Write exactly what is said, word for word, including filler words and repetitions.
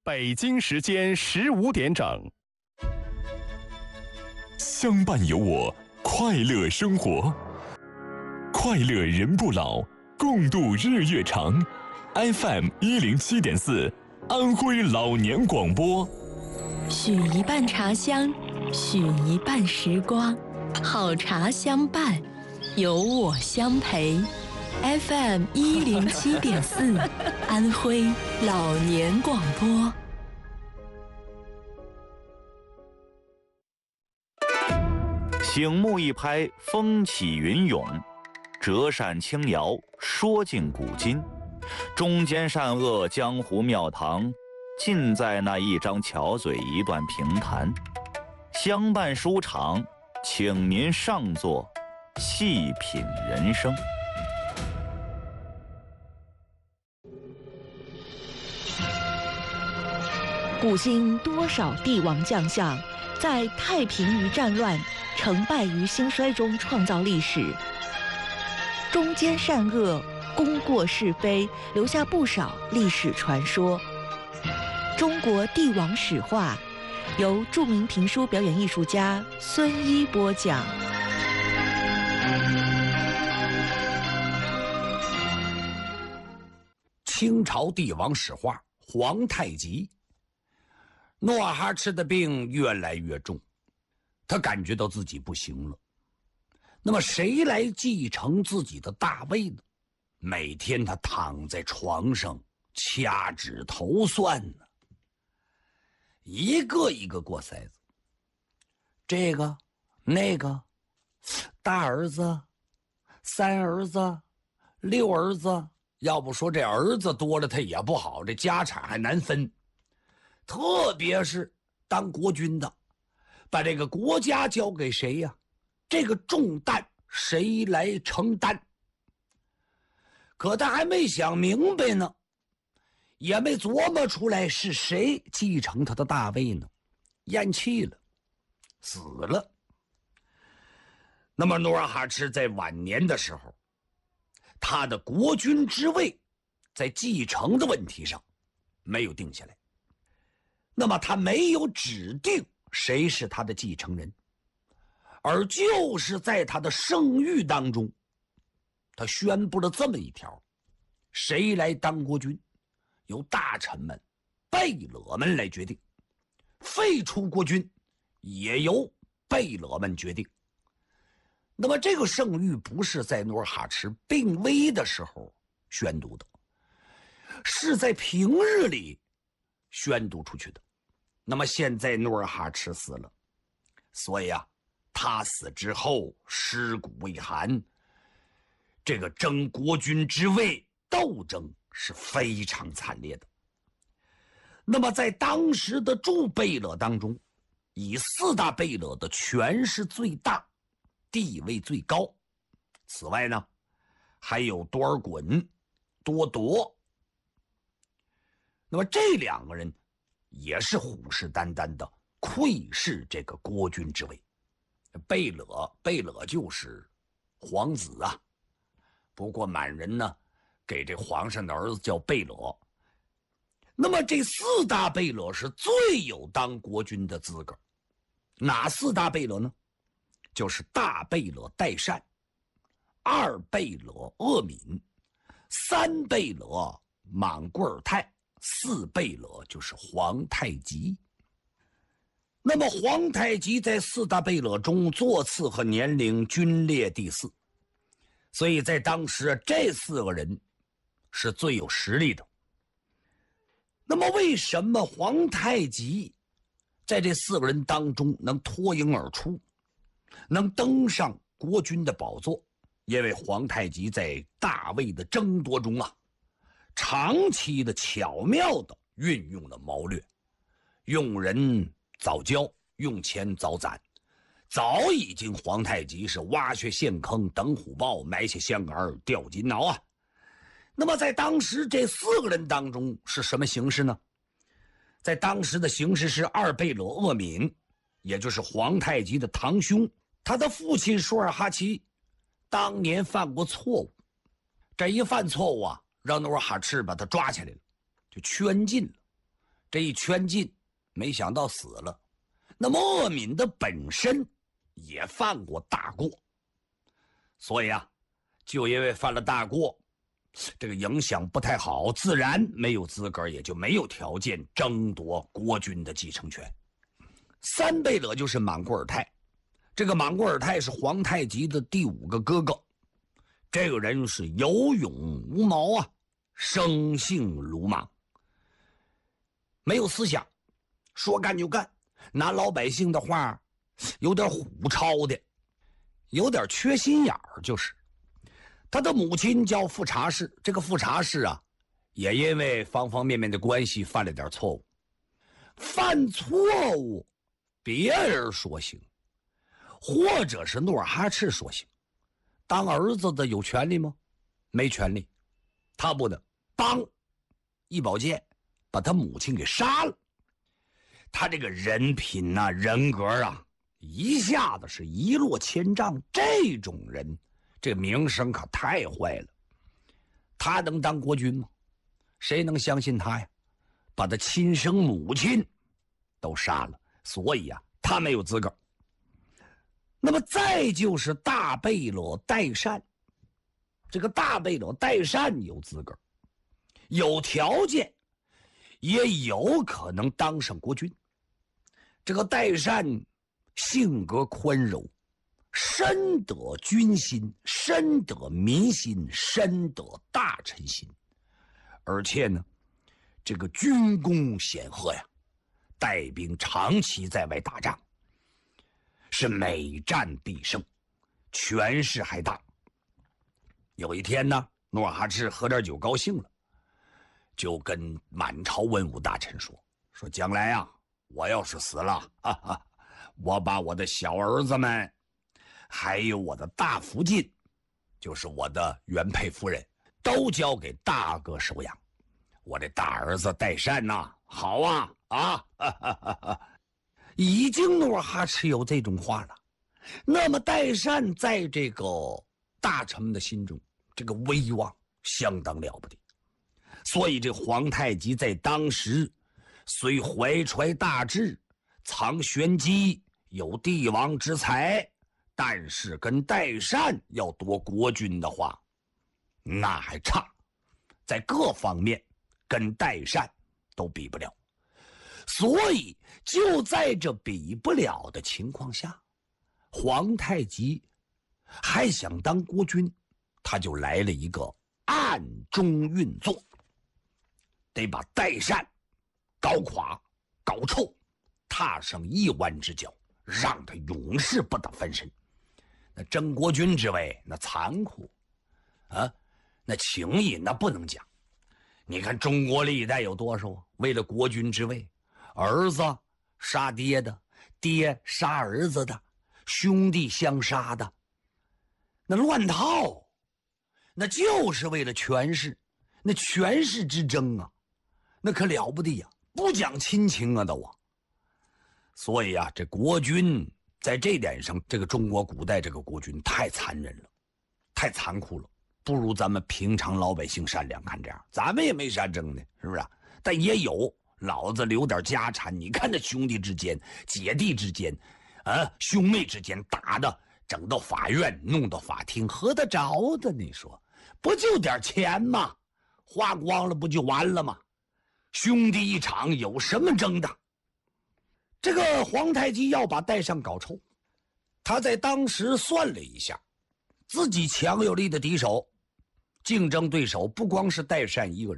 北京时间十五点整。 相伴有我，快乐生活，快乐人不老，共度日月长。F M 一零七点四，安徽老年广播。 许一半茶香，许一半时光，好茶相伴，有我相陪。F M 一零七点四，安徽老年广播。 醒目一拍，风起云涌；折扇轻摇，说尽古今。中间善恶，江湖庙堂，尽在那一张巧嘴，一段评弹。相伴书场，请您上座，细品人生。 古今多少帝王将相，在太平于战乱、成败于兴衰中创造历史，中间善恶、功过是非，留下不少历史传说。中国帝王史话，由著名评书表演艺术家孙一播讲。 清朝帝王史话，皇太极。努尔哈赤的病越来越重，他感觉到自己不行了。那么谁来继承自己的大位呢？每天他躺在床上掐指头算呢，一个一个过筛子，这个那个，大儿子、三儿子、六儿子，要不说这儿子多了他也不好，这家产还难分。特别是当国君的，把这个国家交给谁呀？这个重担谁来承担？可他还没想明白呢，也没琢磨出来是谁继承他的大位呢，咽气了，死了。那么努尔哈赤在晚年的时候，他的国君之位在继承的问题上没有定下来。那么他没有指定谁是他的继承人，而就是在他的圣谕当中，他宣布了这么一条：谁来当国君，由大臣们、贝勒们来决定；废除国君，也由贝勒们决定。那么这个圣谕不是在努尔哈赤病危的时候宣读的，是在平日里宣读出去的。那么现在努尔哈赤死了，所以啊，他死之后尸骨未寒，这个争国君之位斗争是非常惨烈的。那么在当时的诸贝勒当中，以四大贝勒的权势最大，地位最高。此外呢，还有多尔衮、多铎。那么这两个人也是虎视眈眈的窥视这个国君之位。贝勒，贝勒就是皇子啊，不过满人呢，给这皇上的儿子叫贝勒。那么这四大贝勒是最有当国君的资格。哪四大贝勒呢？就是大贝勒代善，二贝勒鄂敏，三贝勒莽贵尔泰，四贝勒就是皇太极。那么皇太极在四大贝勒中座次和年龄均列第四，所以在当时这四个人是最有实力的。那么为什么皇太极在这四个人当中能脱颖而出，能登上国君的宝座？因为皇太极在大位的争夺中啊，长期的巧妙的运用了谋略，用人早教，用钱早攒，早已经皇太极是挖穴陷坑，等虎豹，埋下香饵，钓金挠啊。那么在当时这四个人当中是什么形势呢？在当时的形势是二贝勒鄂敏，也就是皇太极的堂兄，他的父亲舒尔哈齐当年犯过错误，这一犯错误啊，让努尔哈赤把他抓起来了，就圈禁了。 这一圈进，没想到死了。那莫敏的本身也犯过大过，所以啊，就因为犯了大过，这个影响不太好，自然没有资格，也就没有条件争夺国君的继承权。三贝勒就是莽古尔泰，这个莽古尔泰是皇太极的第五个哥哥，这个人是有勇无谋啊，生性鲁莽，没有思想，说干就干，拿老百姓的话有点虎超的，有点缺心眼儿。就是他的母亲叫富察氏，这个富察氏啊，也因为方方面面的关系犯了点错误。犯错误别人说行，或者是努尔哈赤说行，当儿子的有权利吗？没权利。他不能当一宝剑把他母亲给杀了。他这个人品啊，人格啊，一下子是一落千丈。这种人这名声可太坏了。他能当国君吗？谁能相信他呀？把他亲生母亲都杀了，所以啊，他没有资格。那么再就是大贝勒代善，这个大贝勒代善有资格，有条件，也有可能当上国君。这个代善性格宽柔，深得君心，深得民心，深得大臣心，而且呢，这个军功显赫呀，带兵长期在外打仗，是每战必胜，权势还大。有一天呢，努尔哈赤喝点酒高兴了，就跟满朝文武大臣说：“说将来啊，我要是死了，哈哈，我把我的小儿子们，还有我的大福晋，就是我的原配夫人，都交给大哥收养。我这大儿子代善呐、啊，好啊啊！哈哈哈哈已经努尔哈赤有这种话了。那么代善在这个大臣们的心中，这个威望相当了不得。所以这皇太极在当时虽怀揣大志，藏玄机，有帝王之才，但是跟代善要夺国君的话，那还差，在各方面跟代善都比不了。所以就在这比不了的情况下，皇太极还想当国君，他就来了一个暗中运作，得把代善搞垮搞臭，踏上一弯之脚，让他永世不得翻身。那争国君之位那残酷啊，那情义那不能讲。你看中国历代有多少为了国君之位，儿子杀爹的，爹杀儿子的，兄弟相杀的，那乱套，那就是为了权势，那权势之争啊，那可了不得呀，不讲亲情啊都啊。所以啊，这国君在这点上，这个中国古代这个国君太残忍了，太残酷了，不如咱们平常老百姓善良。看这样，咱们也没啥争的，是不是？但也有老子留点家产，你看这兄弟之间、姐弟之间，啊，兄妹之间打的，整到法院，弄到法庭，合得着的？你说，不就点钱吗？花光了不就完了吗？兄弟一场，有什么争的？这个皇太极要把代善搞臭，他在当时算了一下，自己强有力的敌手，竞争对手不光是代善一个人。